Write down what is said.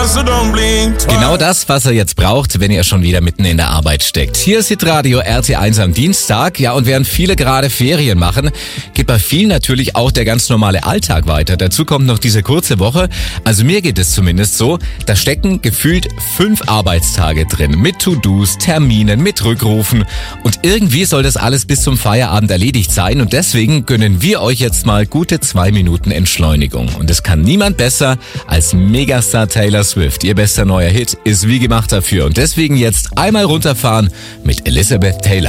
Genau das, was ihr jetzt braucht, wenn ihr schon wieder mitten in der Arbeit steckt. Hier ist Hitradio RT1 am Dienstag. Ja, und während viele gerade Ferien machen, geht bei vielen natürlich auch der ganz normale Alltag weiter. Dazu kommt noch diese kurze Woche. Also mir geht es zumindest so, da stecken gefühlt 5 Arbeitstage drin. Mit To-Dos, Terminen, mit Rückrufen. Und irgendwie soll das alles bis zum Feierabend erledigt sein. Und deswegen gönnen wir euch jetzt mal gute 2 Minuten Entschleunigung. Und es kann niemand besser als Megastar Taylor Swift. Ihr bester neuer Hit ist wie gemacht dafür. Und deswegen jetzt einmal runterfahren mit Elizabeth Taylor.